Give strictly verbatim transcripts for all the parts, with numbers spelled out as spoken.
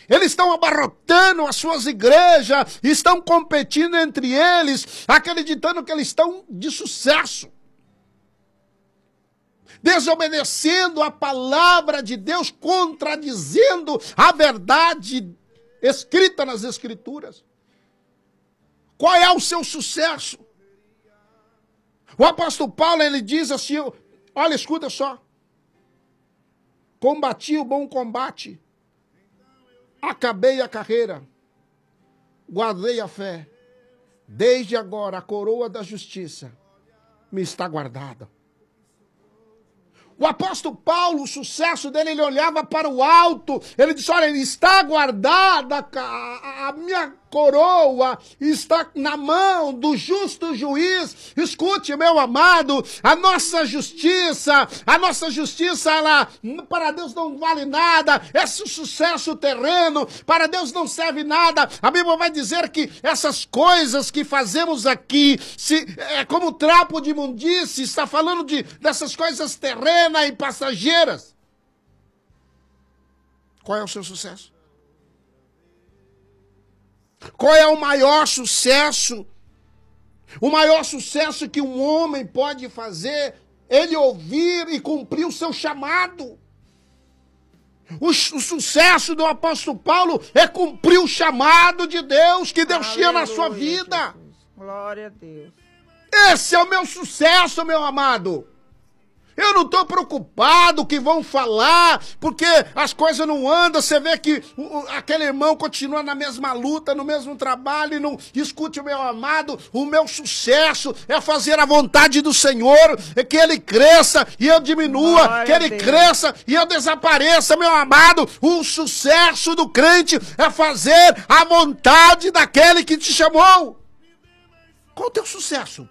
Eles estão abarrotando as suas igrejas, estão competindo entre eles, acreditando que eles estão de sucesso. Desobedecendo a palavra de Deus, contradizendo a verdade escrita nas Escrituras. Qual é o seu sucesso? O apóstolo Paulo, ele diz assim, olha, escuta só. Combati o bom combate, acabei a carreira, guardei a fé. Desde agora a coroa da justiça me está guardada. O apóstolo Paulo, o sucesso dele, ele olhava para o alto, ele disse, olha, está guardada a, a minha coroa, está na mão do justo juiz. Escute, meu amado, a nossa justiça, a nossa justiça, ela, para Deus não vale nada, esse sucesso terreno, para Deus não serve nada. A Bíblia vai dizer que essas coisas que fazemos aqui, se, é como trapo de imundície, está falando de, dessas coisas terrenas e passageiras. Qual é o seu sucesso? Qual é o maior sucesso? O maior sucesso que um homem pode fazer, ele ouvir e cumprir o seu chamado. O, o sucesso do apóstolo Paulo é cumprir o chamado de Deus que Deus Aleluia, tinha na sua vida. Jesus. Glória a Deus. Esse é o meu sucesso, meu amado. Eu não estou preocupado que vão falar, porque as coisas não andam. Você vê que o, aquele irmão continua na mesma luta, no mesmo trabalho, e não escute, o meu amado, o meu sucesso é fazer a vontade do Senhor, é que Ele cresça e eu diminua, Glória que Ele cresça e eu desapareça, meu amado. O sucesso do crente é fazer a vontade daquele que te chamou. Qual o teu sucesso?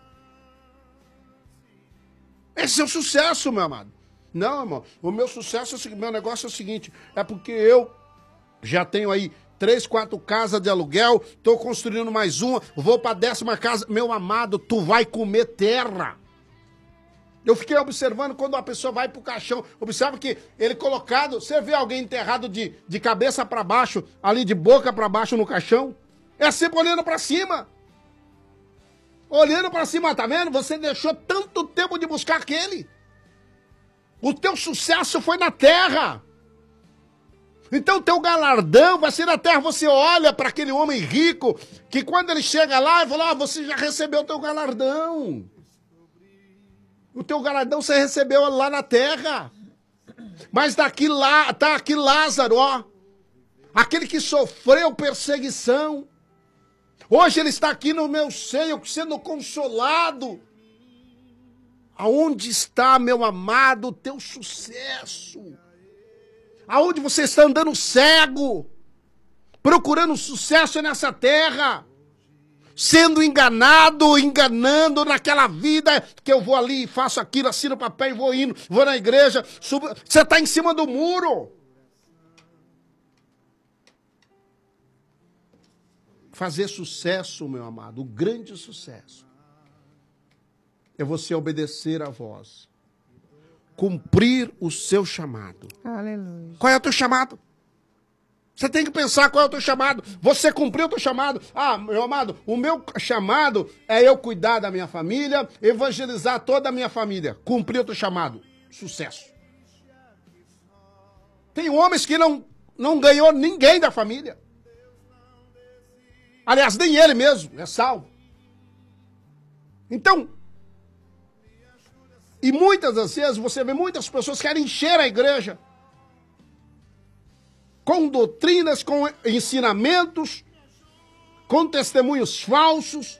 Esse é o sucesso, meu amado. Não, irmão. O meu sucesso, é o seguinte, meu negócio é o seguinte. É porque eu já tenho aí três, quatro casas de aluguel. Estou construindo mais uma. Vou para a décima casa. Meu amado, tu vai comer terra. Eu fiquei observando quando uma pessoa vai para o caixão. Observa que ele colocado... Você vê alguém enterrado de, de cabeça para baixo, ali de boca para baixo no caixão? É sempre olhando para cima. Olhando para cima, tá vendo? Você deixou tanto tempo de buscar aquele. O teu sucesso foi na terra. Então o teu galardão vai ser na terra. Você olha para aquele homem rico, que quando ele chega lá, ele fala, ah, você já recebeu o teu galardão. O teu galardão você recebeu lá na terra. Mas daqui lá, tá aqui Lázaro, ó. Aquele que sofreu perseguição. Hoje ele está aqui no meu seio, sendo consolado. Aonde está, meu amado, o teu sucesso? Aonde você está andando cego, procurando sucesso nessa terra, sendo enganado, enganando naquela vida que eu vou ali, faço aquilo, assino papel e vou indo, vou na igreja, subo... Você está em cima do muro. Fazer sucesso, meu amado, o grande sucesso, é você obedecer a voz, cumprir o seu chamado. Aleluia. Qual é o teu chamado? Você tem que pensar qual é o teu chamado. Você cumpriu o teu chamado. Ah, meu amado, o meu chamado é eu cuidar da minha família, evangelizar toda a minha família. Cumprir o teu chamado. Sucesso. Tem homens que não, não ganhou ninguém da família. Aliás, nem ele mesmo é salvo. Então, e muitas das vezes você vê muitas pessoas que querem encher a igreja com doutrinas, com ensinamentos, com testemunhos falsos,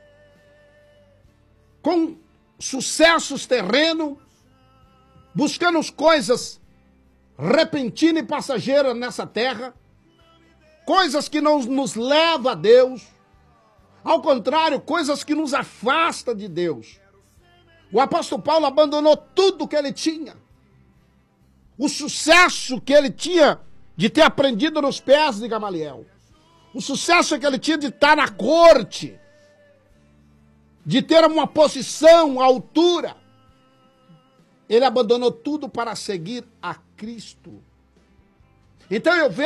com sucessos terrenos, buscando coisas repentinas e passageiras nessa terra, coisas que não nos levam a Deus. Ao contrário, coisas que nos afastam de Deus. O apóstolo Paulo abandonou tudo que ele tinha. O sucesso que ele tinha de ter aprendido nos pés de Gamaliel. O sucesso que ele tinha de estar na corte. De ter uma posição, uma altura. Ele abandonou tudo para seguir a Cristo. Então eu vejo